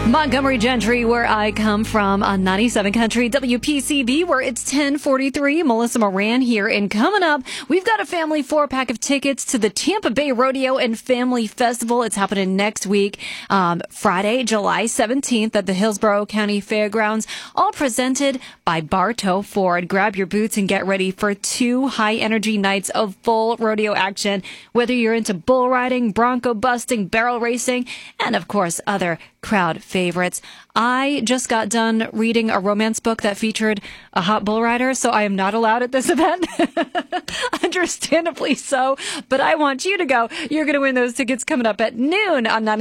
Montgomery Gentry, where I come from, on 97 Country WPCB, where it's 10:43. Melissa Moran here, and coming up, we've got a family 4-pack of tickets to the Tampa Bay Rodeo and Family Festival. It's happening next week, Friday, July 17th at the Hillsborough County Fairgrounds, all presented by Bartow Ford. Grab your boots and get ready for 2 high-energy nights of full rodeo action, whether you're into bull riding, bronco busting, barrel racing, and, of course, other crowd favorites. I just got done reading a romance book that featured a hot bull rider, so I am not allowed at this event. Understandably so, but I want you to go. You're going to win those tickets coming up at noon on 90.